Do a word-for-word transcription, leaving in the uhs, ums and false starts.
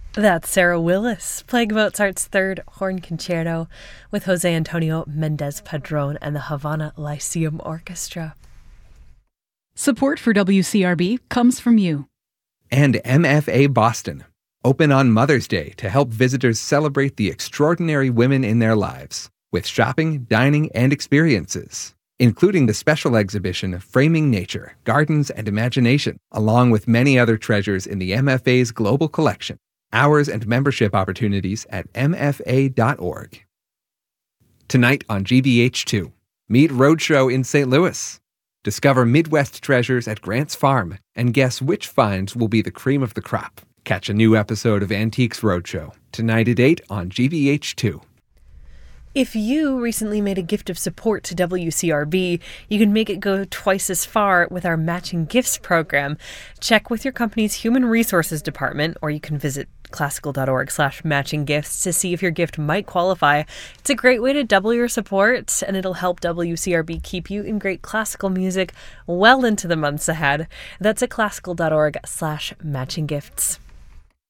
That's Sarah Willis playing Mozart's Third Horn Concerto with Jose Antonio Mendez Padron and the Havana Lyceum Orchestra. Support for W C R B comes from you. And M F A Boston, open on Mother's Day to help visitors celebrate the extraordinary women in their lives with shopping, dining, and experiences, including the special exhibition Framing Nature, Gardens, and Imagination, along with many other treasures in the M F A's global collection. Hours and membership opportunities at m f a dot org. Tonight on G B H two, meet Roadshow in Saint Louis. Discover Midwest treasures at Grant's Farm and guess which finds will be the cream of the crop. Catch a new episode of Antiques Roadshow tonight at eight on G B H two. If you recently made a gift of support to W C R B, you can make it go twice as far with our Matching Gifts program. Check with your company's Human Resources Department, or you can visit classical.org slash matching gifts to see if your gift might qualify. It's a great way to double your support, and it'll help W C R B keep you in great classical music well into the months ahead. That's at classical.org slash matching gifts.